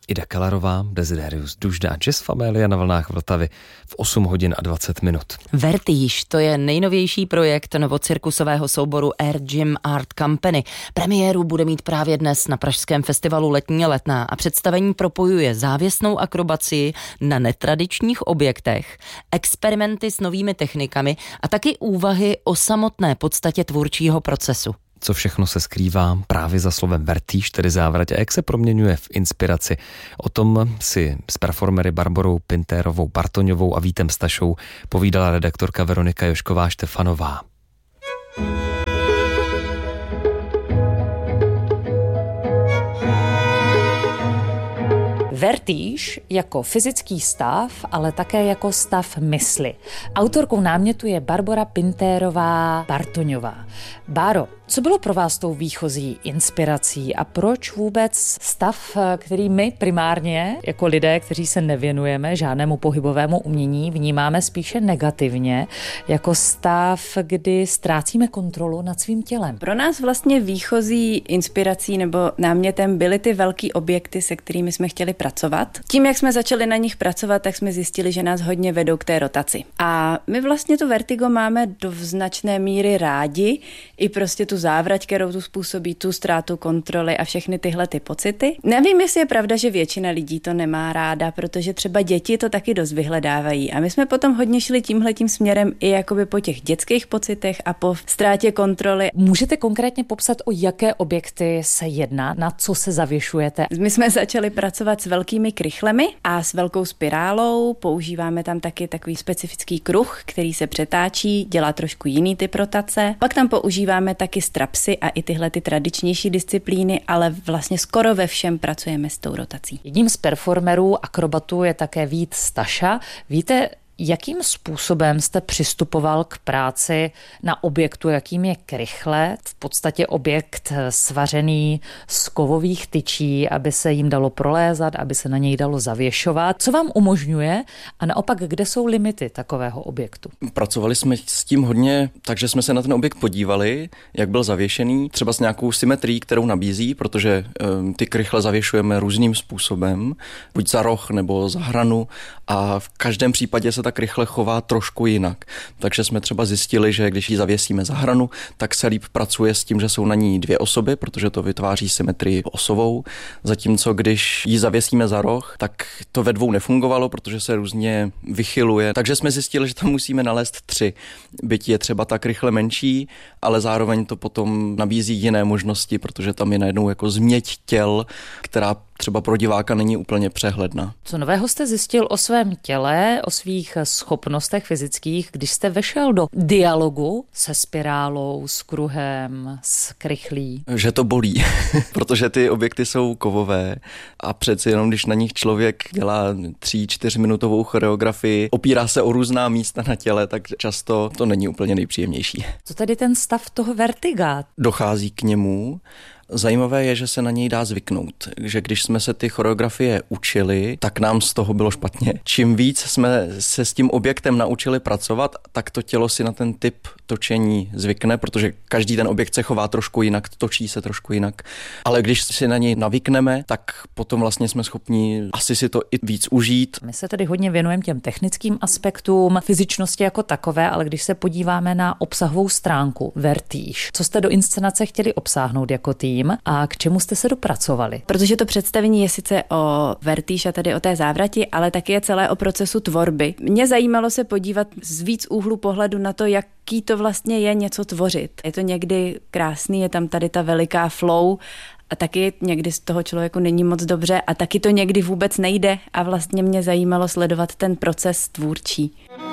Ida Kellerová, Desiderius Dužda a Jazz Familia na vlnách Vltavy v 8 hodin a 20 minut. Vertige, to je nejnovější projekt novocirkusového souboru Air Gym Art Company. Premiéru bude mít právě dnes na pražském festivalu Letní letná a představení propojuje závěsnou akrobaci na netradičních objektech, experimenty s novými technikami a taky úvahy o samotné podstatě tvůrčího procesu. Co všechno se skrývá právě za slovem vertige, tedy závrať, a jak se proměňuje v inspiraci. O tom si s performery Barborou Pintérovou Bartoňovou a Vítem Stašou povídala redaktorka Veronika Jošková Štefanová. Vertige jako fyzický stav, ale také jako stav mysli. Autorkou námětu je Barbora Pintérová Bartoňová. Báro, co bylo pro vás tou výchozí inspirací a proč vůbec stav, který my primárně jako lidé, kteří se nevěnujeme žádnému pohybovému umění, vnímáme spíše negativně, jako stav, kdy ztrácíme kontrolu nad svým tělem? Pro nás vlastně výchozí inspirací nebo námětem byly ty velký objekty, se kterými jsme chtěli pracovat. Tím, jak jsme začali na nich pracovat, tak jsme zjistili, že nás hodně vedou k té rotaci. A my vlastně to vertigo máme do značné míry rádi, i prostě tu závrať, kterou tu způsobí, tu ztrátu kontroly a všechny tyhle ty pocity. Nevím, jestli je pravda, že většina lidí to nemá ráda, protože třeba děti to taky dost vyhledávají. A my jsme potom hodně šli tímhletím směrem i jakoby po těch dětských pocitech a po ztrátě kontroly. Můžete konkrétně popsat, o jaké objekty se jedná, na co se zavěšujete? My jsme začali pracovat s velkými krychlemi a s velkou spirálou. Používáme tam taky takový specifický kruh, který se přetáčí, dělá trošku jiný typ rotace. Pak tam používáme taky strapsy a i tyhle ty tradičnější disciplíny, ale vlastně skoro ve všem pracujeme s tou rotací. Jedním z performerů, akrobatů je také Vít Staša. Víte, jakým způsobem jste přistupoval k práci na objektu, jakým je krychle, v podstatě objekt svařený z kovových tyčí, aby se jim dalo prolézat, aby se na něj dalo zavěšovat. Co vám umožňuje a naopak, kde jsou limity takového objektu? Pracovali jsme s tím hodně, takže jsme se na ten objekt podívali, jak byl zavěšený, třeba s nějakou symetrií, kterou nabízí, protože ty krychle zavěšujeme různým způsobem, buď za roh nebo za hranu, a v každém případě se tak rychle chová trošku jinak. Takže jsme třeba zjistili, že když ji zavěsíme za hranu, tak se líp pracuje s tím, že jsou na ní dvě osoby, protože to vytváří symetrii osovou. Zatímco když ji zavěsíme za roh, tak to ve dvou nefungovalo, protože se různě vychyluje. Takže jsme zjistili, že tam musíme nalézt 3. Byť je třeba tak rychle menší, ale zároveň to potom nabízí jiné možnosti, protože tam je najednou jako změť těl, která třeba pro diváka není úplně přehledná. Co nového jste zjistil o svém těle, o svých schopnostech fyzických, když jste vešel do dialogu se spirálou, s kruhem, s krychlí? Že to bolí, protože ty objekty jsou kovové a přeci jenom, když na nich člověk dělá 3-4 minutovou choreografii, opírá se o různá místa na těle, tak často to není úplně nejpříjemnější. Co tedy ten stav toho vertiga? Dochází k němu. Zajímavé je, že se na něj dá zvyknout, že když jsme se ty choreografie učili, tak nám z toho bylo špatně. Čím víc jsme se s tím objektem naučili pracovat, tak to tělo si na ten typ točení zvykne, protože každý ten objekt se chová trošku jinak, točí se trošku jinak. Ale když si na něj navykneme, tak potom vlastně jsme schopni asi si to i víc užít. My se tedy hodně věnujeme těm technickým aspektům, fyzičnosti jako takové, ale když se podíváme na obsahovou stránku vertige, co jste do inscenace chtěli obsáhnout jako tým a k čemu jste se dopracovali? Protože to představení je sice o vertige a tady o té závrati, ale taky je celé o procesu tvorby. Mě zajímalo se podívat z víc úhlu pohledu na to, jaký to vlastně je něco tvořit. Je to někdy krásný, je tam tady ta veliká flow a taky někdy z toho člověku není moc dobře a taky to někdy vůbec nejde a vlastně mě zajímalo sledovat ten proces tvůrčí.